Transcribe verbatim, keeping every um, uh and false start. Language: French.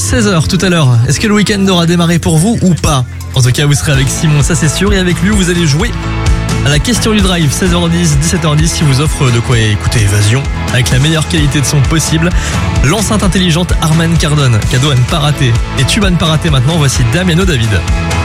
seize heures tout à l'heure. Est-ce que le week-end aura démarré pour vous ou pas? En tout cas, vous serez avec Simon, ça c'est sûr. Et avec lui, vous allez jouer à la question du drive, seize heures dix, dix-sept heures dix, qui vous offre de quoi écouter Évasion avec la meilleure qualité de son possible. L'enceinte intelligente Harman Kardon, cadeau à ne pas rater. Et tube à ne pas rater maintenant, voici Damiano David.